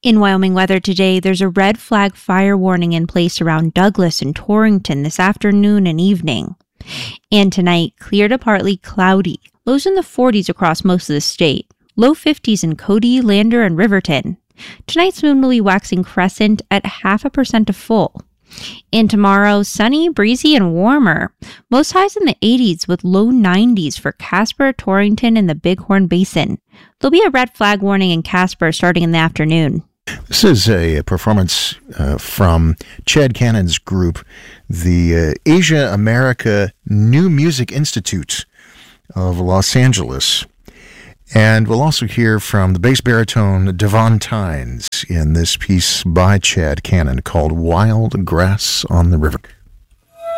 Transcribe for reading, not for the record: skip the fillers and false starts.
In Wyoming weather today, there's a red flag fire warning in place around Douglas and Torrington this afternoon and evening. And tonight, clear to partly cloudy. Lows in the 40s across most of the state. Low 50s in Cody, Lander, and Riverton. Tonight's moon will be waxing crescent at 0.5% to full. And tomorrow, sunny, breezy, and warmer. Most highs in the 80s with low 90s for Casper, Torrington, and the Bighorn Basin. There'll be a red flag warning in Casper starting in the afternoon. This is a performance from Chad Cannon's group, the Asia America New Music Institute of Los Angeles. And we'll also hear from the bass baritone Devon Tynes in this piece by Chad Cannon called Wild Grass on the River.